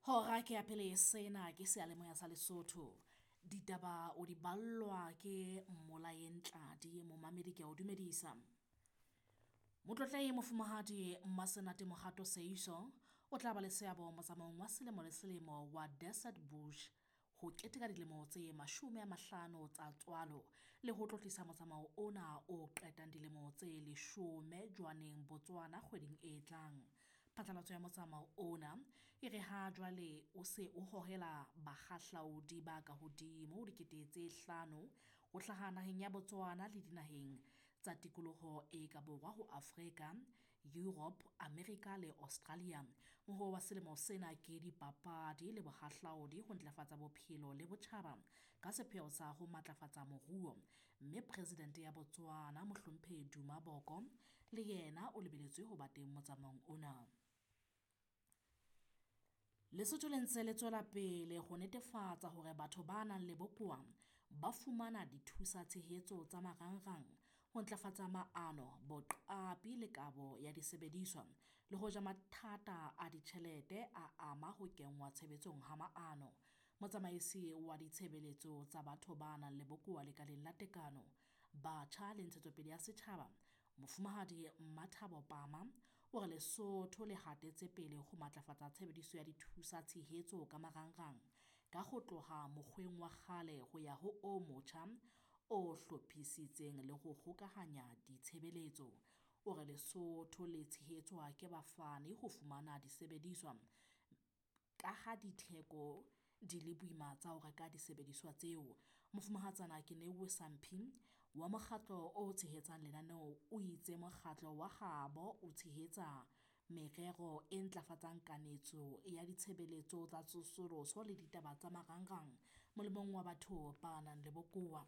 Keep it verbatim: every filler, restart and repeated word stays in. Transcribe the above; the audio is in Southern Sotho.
Hora ke ya pele sena ke sealemoya sa Lesotho. Ditaba o di ballwa ke Mmolaye Ntladi, momamedi ke a o dumedisa. Motlotlehi mofumahadi Mmasenate Mokgato Seiso o tla ba le seabo motsamaong wa selemo le selemo wa Desert Bush ho keteka dilemo tse mashome a mahlano tsa tswalo le ho tlotlisa motsamao ona o qetang dilemo tse leshome Jwaneng Botswana kgweding e tlang. Phatlalatso ya motsamao ona e re ha jwale o se o hohela bakgahlaodi ba ka hodimo dikete tse hlano ho hlaha naheng ya Botswana le dinaheng tsa tikoloho e ka borwa ho Afrika, Europe, Amerika le Australia. Moho wa selemo sena ke dipapadi le bohahlaodi ho ntlafatsa bophelo le botjhaba ka sepheo sa ho matlafatsa moruo. Mme President ya Botswana Mohlomphehi Duma Boko le yena o lebeletswe ho ba teng motsamaong ona. Lesotho le ntse le tswela pele ho netefatsa hore batho ba nang le bokowa ba fumana dithusa tshehetso tsa marangrang ho ntlafatsa maano, boqapi le kabo ya disebediswa le hoja mathata a ditjhelete a ama ho kenngwa tshebetsong ha maano. Motsamaisi wa ditshebeletso tsa batho ba nang le bokowa lekaleng la tekano, batjha le ntshetsopele ya setjhaba, Mofumahadi Mmathabo Pama o re Lesotho le hatetse pele ho matlafatsa tshebediso ya dithusa tshehetso ka marangrang ka ho tloha mokgweng wa kgale ho ya ho o motjha o hlophisitseng le ho hokahanya ditshebeletso. O re Lesotho le tshehetswa ke bafani ho fumana disebediswa ka ha ditheko di le boima tsa ho reka disebediswa tseo. Mofumahatsana Keneilwe Sampie wa mokgatlo o tshehetsang lenaneo o itse mokgatlo wa habo o tshehetsa merero e ntlafatsang kanetso ya ditshebeletso tsa tsosoloso le ditaba tsa marangrang molemong wa batho ba nang le bokowa.